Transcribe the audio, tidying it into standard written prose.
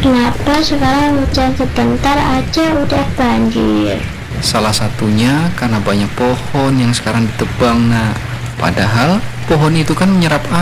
Kenapa sekarang hujan sebentar aja udah banjir? Salah satunya karena banyak pohon yang sekarang ditebang, Nak. Padahal pohon itu kan menyerap